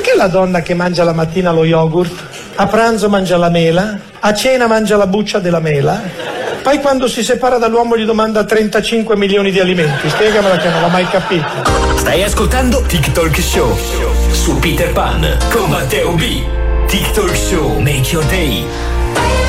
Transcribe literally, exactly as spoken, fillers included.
Perché la donna che mangia la mattina lo yogurt, a pranzo mangia la mela, a cena mangia la buccia della mela, poi quando si separa dall'uomo gli domanda trentacinque milioni di alimenti? Spiegamela che non l'ho mai capito. Stai ascoltando TikTok Show su Peter Pan con Matteo B. TikTok Show, make your day.